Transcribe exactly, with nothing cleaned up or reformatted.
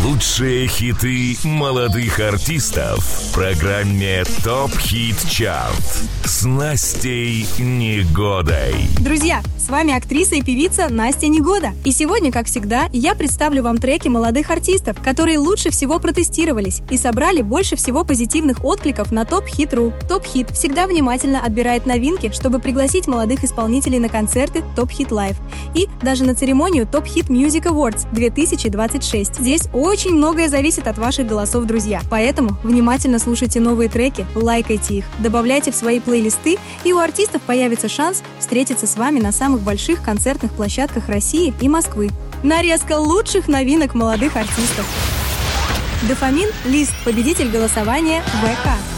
Лучшие хиты молодых артистов в программе ТОП Хит Чарт с Настей Негодой. Друзья, с вами актриса и певица Настя Негода. И сегодня, как всегда, я представлю вам треки молодых артистов, которые лучше всего протестировались и собрали больше всего позитивных откликов на Топ Хит точка ру. Топ Хит всегда внимательно отбирает новинки, чтобы пригласить молодых исполнителей на концерты Топ Хит Лайв и даже на церемонию Топ Хит Music Awards две тысячи двадцать шесть. Здесь очень многое зависит от ваших голосов, друзья. Поэтому внимательно слушайте новые треки, лайкайте их, добавляйте в свои плейлисты, и у артистов появится шанс встретиться с вами на самых больших концертных площадках России и Москвы. Нарезка лучших новинок молодых артистов. Дофамин Лист, победитель голосования ВК.